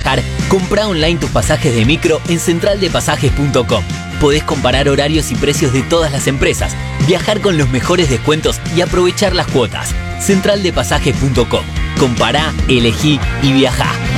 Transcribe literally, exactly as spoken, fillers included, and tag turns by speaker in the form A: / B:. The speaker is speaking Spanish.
A: viajar, comprá online tus pasajes de micro en central de pasajes punto com. Podés comparar horarios y precios de todas las empresas, viajar con los mejores descuentos y aprovechar las cuotas. central de pasajes punto com. Compará, elegí y viajá.